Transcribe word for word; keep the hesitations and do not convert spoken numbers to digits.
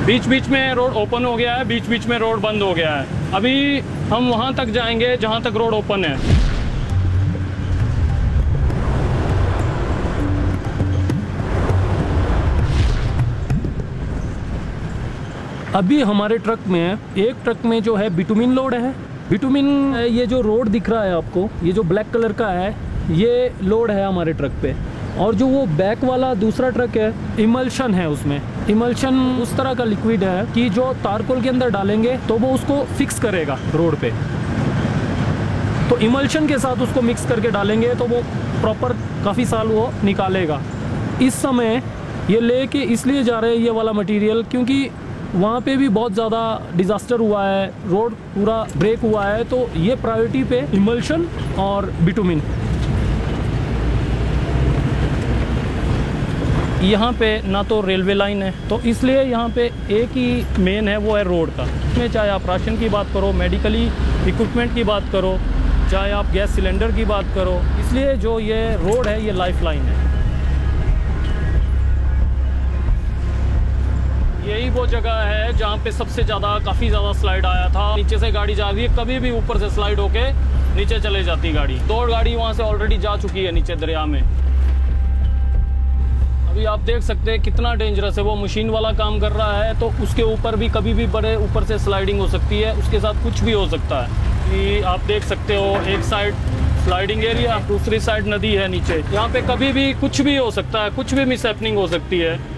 बीच बीच में road open हो गया है, बीच बीच में रोड बंद हो गया है। अभी हम वहाँ तक जाएंगे जहाँ तक रोड ओपन है। अभी हमारे ट्रक में एक ट्रक में जो है बिटुमिन लोड है। बिटुमिन ये जो रोड दिख रहा है आपको, ये जो ब्लैक कलर का है, ये लोड है हमारे ट्रक पे। और जो वो बैक वाला दूसरा ट्रक है, इमल्शन है उसमें। इमल्शन उस तरह का लिक्विड है कि जो तारकोल के अंदर डालेंगे तो वो उसको फिक्स करेगा रोड पे। तो इमल्शन के साथ उसको मिक्स करके डालेंगे तो वो प्रॉपर काफ़ी साल वो निकालेगा। इस समय ये लेके इसलिए जा रहे हैं ये वाला मटेरियल, क्योंकि वहाँ पे भी बहुत ज़्यादा डिज़ास्टर हुआ है, रोड पूरा ब्रेक हुआ है। तो ये प्रायोरिटी पे इमल्शन और बिटुमिन। यहाँ पे ना तो रेलवे लाइन है, तो इसलिए यहाँ पे एक ही मेन है, वो है रोड का। इसमें चाहे आप राशन की बात करो, मेडिकली इक्विपमेंट की बात करो, चाहे आप गैस सिलेंडर की बात करो, इसलिए जो ये रोड है ये लाइफ लाइन है। यही वो जगह है जहाँ पे सबसे ज़्यादा काफ़ी ज़्यादा स्लाइड आया था। नीचे से गाड़ी जा रही है, कभी भी ऊपर से स्लाइड होके नीचे चले जाती गाड़ी। दो गाड़ी वहाँ से ऑलरेडी जा चुकी है नीचे दरिया में। अभी आप देख सकते हैं कितना डेंजरस है। वो मशीन वाला काम कर रहा है, तो उसके ऊपर भी कभी भी बड़े ऊपर से स्लाइडिंग हो सकती है, उसके साथ कुछ भी हो सकता है। कि आप देख सकते हो एक साइड स्लाइडिंग एरिया, दूसरी साइड नदी है नीचे। यहाँ पे कभी भी कुछ भी हो सकता है, कुछ भी मिसहैपनिंग हो सकती है।